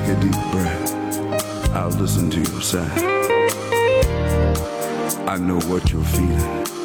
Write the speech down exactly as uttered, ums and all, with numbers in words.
take a deep breath. I'll listen to your sigh. I know what you're feeling.